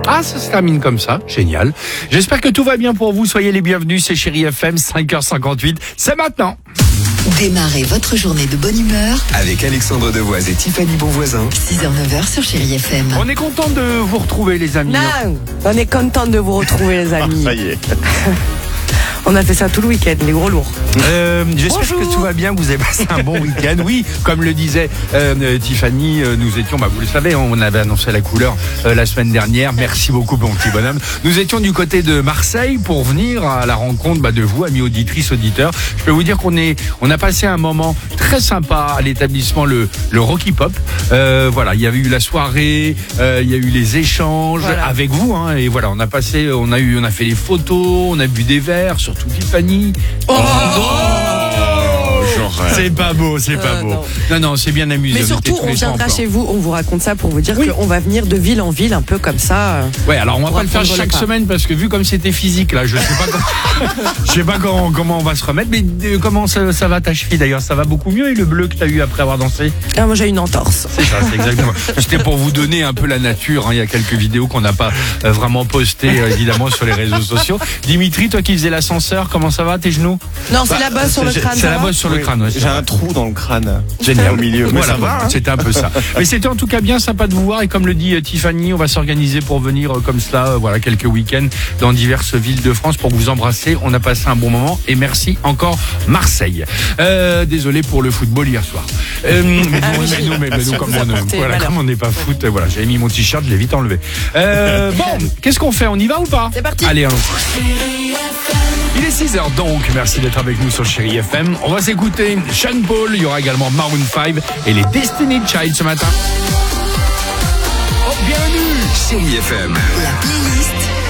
Ah, ça se termine comme ça, génial. J'espère que tout va bien pour vous, soyez les bienvenus, c'est Chérie FM, 5h58, c'est maintenant. Démarrez votre journée de bonne humeur avec Alexandre Devoise et Tiffany Bonvoisin. 6h-9h sur Chérie FM. On est content de vous retrouver les amis. Non, on est content de vous retrouver les amis. Ça y est. On a fait ça tout le week-end, les gros lourds. J'espère que tout va bien, que vous avez passé un bon week-end. Oui, comme le disait Tiffany, nous étions, vous le savez, on avait annoncé la couleur la semaine dernière. Merci beaucoup, mon petit bonhomme. Nous étions du côté de Marseille pour venir à la rencontre de vous, amis auditrices, auditeurs. Je peux vous dire qu'on a passé un moment très sympa à l'établissement le Rocky Pop. Voilà, il y avait eu la soirée, il y a eu les échanges avec vous, hein, et voilà, on a fait les photos, on a bu des verres, surtout Tiffany. C'est pas beau, c'est pas beau. Non, c'est bien amusé. Mais surtout, on viendra chez vous, on vous raconte ça pour vous dire qu'on va venir de ville en ville, un peu comme ça. Ouais, alors on va pas le faire chaque semaine parce que vu comme c'était physique là, je sais pas comment on va se remettre. Mais comment ça va ta cheville d'ailleurs? Ça va beaucoup mieux, et le bleu que t'as eu après avoir dansé? Moi j'ai une entorse. C'est ça, c'est exactement. C'était pour vous donner un peu la nature. Il y a quelques vidéos qu'on n'a pas vraiment postées évidemment sur les réseaux sociaux. Dimitri, toi qui faisais l'ascenseur, comment ça va tes genoux? Non, c'est la bosse sur le crâne. C'est la bosse sur le crâne. Ouais, j'ai un trou dans le crâne. Génial. Au milieu. Voilà, ça va, hein. C'était un peu ça. Mais c'était en tout cas bien sympa de vous voir, et comme le dit Tiffany, on va s'organiser pour venir comme cela, quelques week-ends dans diverses villes de France pour vous embrasser. On a passé un bon moment et merci encore Marseille. Désolé pour le football hier soir. Mais nous comme on n'est pas foot, j'avais mis mon t-shirt, je l'ai vite enlevé. Bon, qu'est-ce qu'on fait? On y va ou pas? C'est parti. Allez, allons-y. Il est 6h donc, merci d'être avec nous sur Chérie FM. On va s'écouter Sean Paul, il y aura également Maroon 5 et les Destiny Child ce matin. Oh, bienvenue Chérie FM. La playlist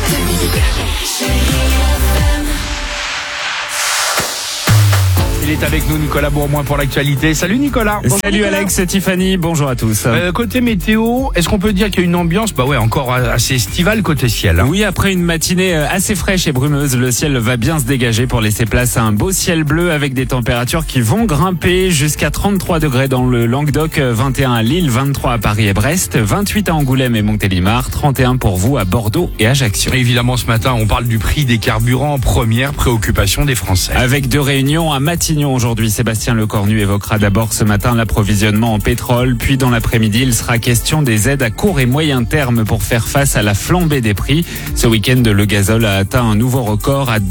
Il est avec nous, Nicolas Bourmoin, pour l'actualité. Salut Nicolas. Salut Alex et Tiffany, bonjour à tous. Côté météo, est-ce qu'on peut dire qu'il y a une ambiance encore assez estivale côté ciel, hein? Oui, après une matinée assez fraîche et brumeuse, le ciel va bien se dégager pour laisser place à un beau ciel bleu avec des températures qui vont grimper jusqu'à 33 degrés dans le Languedoc, 21 à Lille, 23 à Paris et Brest, 28 à Angoulême et Montélimar, 31 pour vous à Bordeaux et Ajaccio. Et évidemment, ce matin, on parle du prix des carburants, première préoccupation des Français. Avec 2 réunions à Matignon aujourd'hui, Sébastien Lecornu évoquera d'abord ce matin l'approvisionnement en pétrole, puis dans l'après-midi, il sera question des aides à court et moyen terme pour faire face à la flambée des prix. Ce week-end, le gazole a atteint un nouveau record à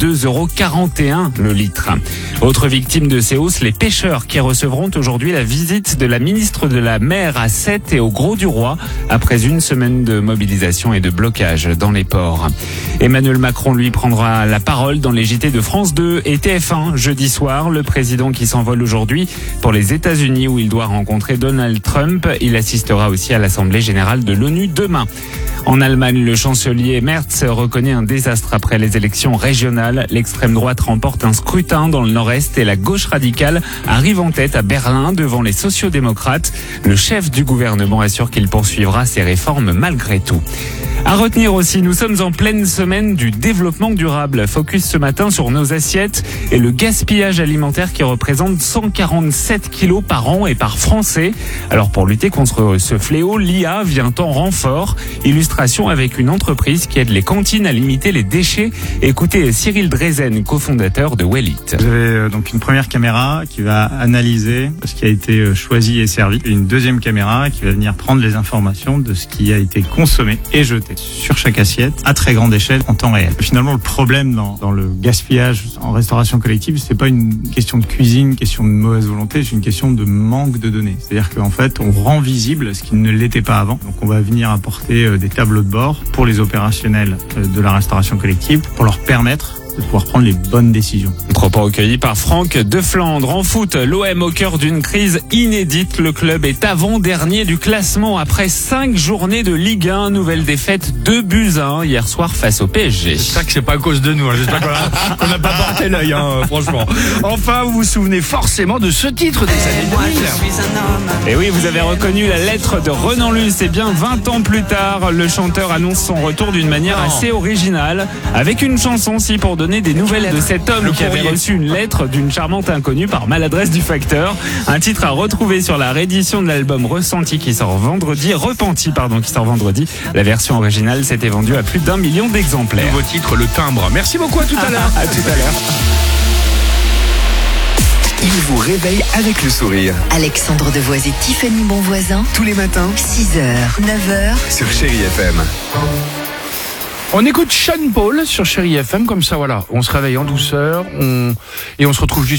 2,41 € le litre. Autre victime de ces hausses, les pêcheurs qui recevront aujourd'hui la visite de la ministre de la Mer à Sète et au Grau-du-Roi après une semaine de mobilisation et de blocage dans les ports. Emmanuel Macron, lui, prendra la parole dans les JT de France 2 et TF1 jeudi soir. Le président qui s'envole aujourd'hui pour les États-Unis où il doit rencontrer Donald Trump. Il assistera aussi à l'Assemblée générale de l'ONU demain. En Allemagne, le chancelier Merz reconnaît un désastre après les élections régionales. L'extrême droite remporte un scrutin dans le nord-est et la gauche radicale arrive en tête à Berlin devant les sociodémocrates. Le chef du gouvernement assure qu'il poursuivra ses réformes malgré tout. À retenir aussi, nous sommes en pleine semaine du développement durable. Focus ce matin sur nos assiettes et le gaspillage alimentaire qui représente 147 kilos par an et par Français. Alors pour lutter contre ce fléau, l'IA vient en renfort. Illustration avec une entreprise qui aide les cantines à limiter les déchets. Écoutez Cyril Drezen, cofondateur de Wellit. Vous avez donc une première caméra qui va analyser ce qui a été choisi et servi. Et une deuxième caméra qui va venir prendre les informations de ce qui a été consommé et jeté sur chaque assiette à très grande échelle en temps réel. Finalement, le problème dans le gaspillage en restauration collective, c'est pas une question de cuisine, une question de mauvaise volonté, c'est une question de manque de données. C'est-à-dire qu'en fait, on rend visible ce qui ne l'était pas avant. Donc on va venir apporter des tableaux de bord pour les opérationnels de la restauration collective pour leur permettre de pouvoir prendre les bonnes décisions. Propos recueillis par Franck de Flandre. En foot, l'OM au cœur d'une crise inédite. Le club est avant-dernier du classement après 5 journées de Ligue 1. Nouvelle défaite 2-1 hier soir face au PSG. C'est ça que c'est pas à cause de nous. J'espère qu'on n'a pas porté l'œil, franchement. Enfin, vous vous souvenez forcément de ce titre des années 2000. Et oui, vous avez reconnu la lettre de Renan Luce. Et bien 20 ans plus tard, le chanteur annonce son retour d'une manière assez originale, avec une chanson pour donner donner des nouvelles de cet homme qui avait reçu une lettre d'une charmante inconnue par maladresse du facteur. Un titre à retrouver sur la réédition de l'album Repenti qui sort vendredi. La version originale s'était vendue à plus d'1 million d'exemplaires. Nouveau titre, Le Timbre. Merci beaucoup, à tout à l'heure. À tout à l'heure. Il vous réveille avec le sourire. Alexandre Devoise et Tiffany Bonvoisin, Tous les matins 6h, 9h, sur Chérie FM. On écoute Sean Paul sur Chérie FM, comme ça, voilà. On se réveille en douceur, et on se retrouve juste